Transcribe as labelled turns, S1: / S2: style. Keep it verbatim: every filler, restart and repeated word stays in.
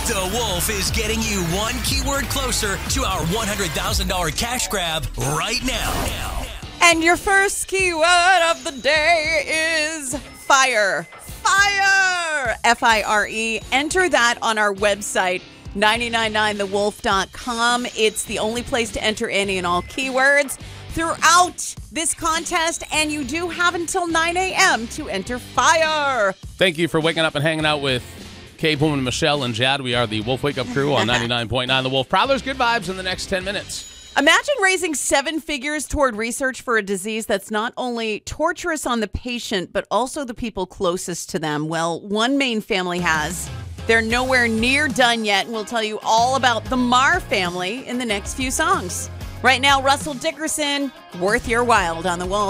S1: The Wolf is getting you one keyword closer to our one hundred thousand dollars cash grab right now.
S2: And your first keyword of the day is fire. Fire! F I R E. Enter that on our website, nine nine nine the wolf dot com. It's the only place to enter any and all keywords throughout this contest, and you do have until nine a.m. to enter fire.
S3: Thank you for waking up and hanging out with Kay, Boom, Michelle, and Jad. We are the Wolf Wake Up Crew on ninety-nine point nine The Wolf. Prowler's good vibes in the next ten minutes.
S2: Imagine raising seven figures toward research for a disease that's not only torturous on the patient, but also the people closest to them. Well, one Maine family has. They're nowhere near done yet, and we'll tell you all about the Marr family in the next few songs. Right now, Russell Dickerson, Worth Your While on The Wolf.